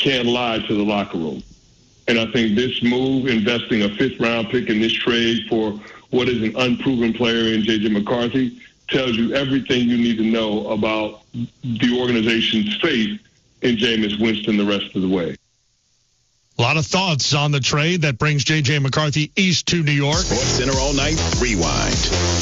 can't lie to the locker room. And I think this move, investing a fifth-round pick in this trade for what is an unproven player in J.J. McCarthy, tells you everything you need to know about the organization's faith in Jameis Winston the rest of the way. A lot of thoughts on the trade that brings J.J. McCarthy east to New York. Sports Center all night, rewind.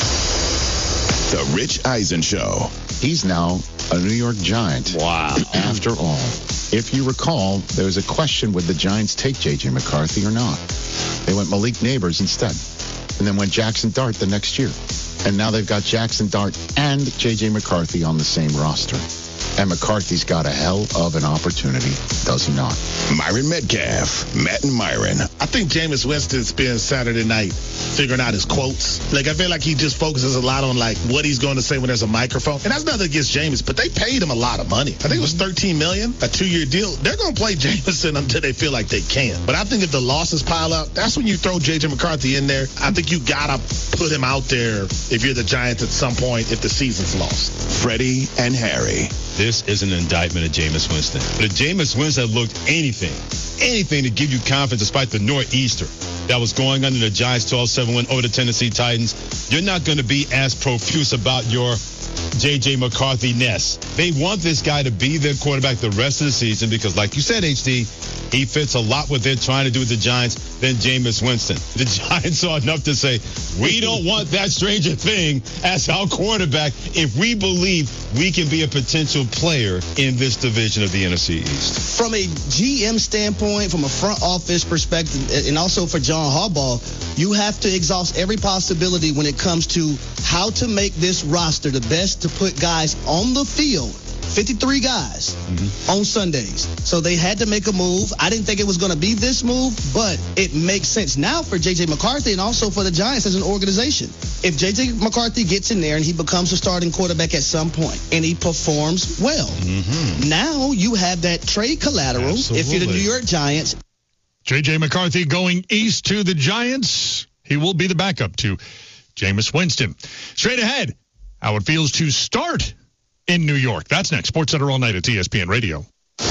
The Rich Eisen Show. He's now a New York Giant. Wow. After all, if you recall, there was a question, would the Giants take J.J. McCarthy or not? They went Malik Neighbors instead, and then went Jackson Dart the next year. And now they've got Jackson Dart and J.J. McCarthy on the same roster. And McCarthy's got a hell of an opportunity, does he not? Myron Metcalf, Matt and Myron. I think Jameis Winston spends Saturday night figuring out his quotes. Like, I feel like he just focuses a lot on, like, what he's going to say when there's a microphone. And that's nothing against Jameis, but they paid him a lot of money. I think it was $13 million, a 2-year deal. They're going to play Jameson until they feel like they can. But I think if the losses pile up, that's when you throw J.J. McCarthy in there. I think you got to put him out there if you're the Giants at some point if the season's lost. Freddie and Harry. This is an indictment of Jameis Winston. But if Jameis Winston had looked anything to give you confidence despite the Northeaster that was going under the Giants' 12-7 win over the Tennessee Titans, you're not going to be as profuse about your J.J. McCarthy-ness. They want this guy to be their quarterback the rest of the season because, like you said, HD, he fits a lot what they're trying to do with the Giants than Jameis Winston. The Giants saw enough to say, we don't want that stranger thing as our quarterback if we believe we can be a potential player in this division of the NFC East. From a GM standpoint, from a front office perspective, and also for John Harbaugh, you have to exhaust every possibility when it comes to how to make this roster the best to put guys on the field. 53 guys on Sundays. So they had to make a move. I didn't think it was going to be this move, but it makes sense now for J.J. McCarthy and also for the Giants as an organization. If J.J. McCarthy gets in there and he becomes a starting quarterback at some point and he performs well, now you have that trade collateral. Absolutely. If you're the New York Giants. J.J. McCarthy going east to the Giants. He will be the backup to Jameis Winston. Straight ahead, how it feels to start in New York. That's next. Sports Center all night at ESPN Radio.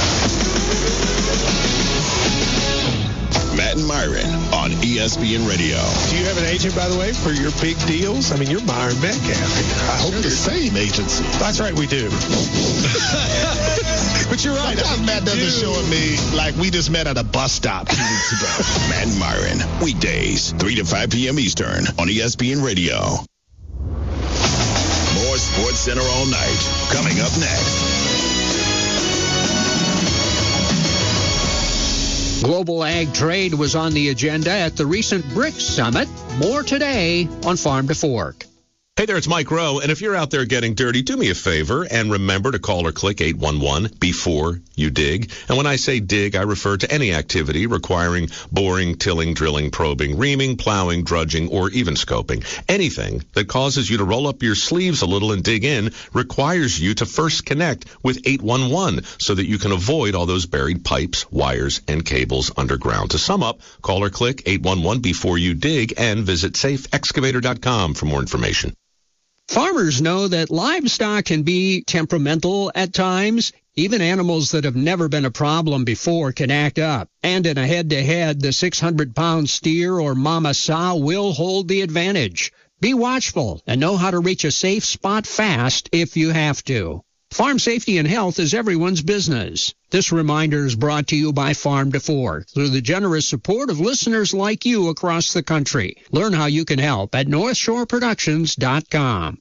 Matt and Myron on ESPN Radio. Do you have an agent, by the way, for your big deals? I mean, you're Myron Metcalf. I hope the same agency. That's right, we do. But you're right. Sometimes Matt doesn't show me like we just met at a bus stop 2 weeks ago. Matt and Myron, weekdays, 3 to 5 p.m. Eastern on ESPN Radio. More Sports Center all night. Coming up next. Global ag trade was on the agenda at the recent BRICS summit. More today on Farm to Fork. Hey there, it's Mike Rowe, and if you're out there getting dirty, do me a favor and remember to call or click 811 before you dig. And when I say dig, I refer to any activity requiring boring, tilling, drilling, probing, reaming, plowing, drudging, or even scoping. Anything that causes you to roll up your sleeves a little and dig in requires you to first connect with 811 so that you can avoid all those buried pipes, wires, and cables underground. To sum up, call or click 811 before you dig and visit safeexcavator.com for more information. Farmers know that livestock can be temperamental at times. Even animals that have never been a problem before can act up. And in a head-to-head, the 600-pound steer or mama sow will hold the advantage. Be watchful and know how to reach a safe spot fast if you have to. Farm safety and health is everyone's business. This reminder is brought to you by Farm to Fork through the generous support of listeners like you across the country. Learn how you can help at NorthshoreProductions.com.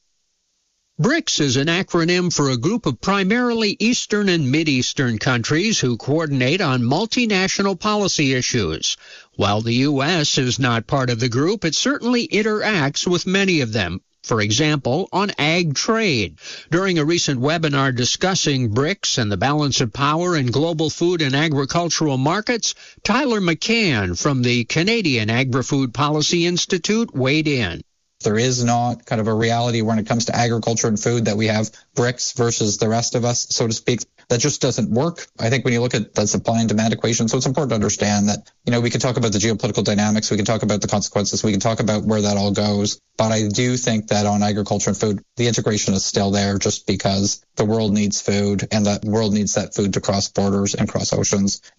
BRICS is an acronym for a group of primarily Eastern and Mid-Eastern countries who coordinate on multinational policy issues. While the U.S. is not part of the group, it certainly interacts with many of them. For example, on ag trade. During a recent webinar discussing BRICS and the balance of power in global food and agricultural markets, Tyler McCann from the Canadian Agri-Food Policy Institute weighed in. There is not kind of a reality when it comes to agriculture and food that we have BRICS versus the rest of us, so to speak. That just doesn't work. I think when you look at the supply and demand equation, so it's important to understand that, we can talk about the geopolitical dynamics, we can talk about the consequences, we can talk about where that all goes. But I do think that on agriculture and food, the integration is still there just because the world needs food and that world needs that food to cross borders and cross oceans.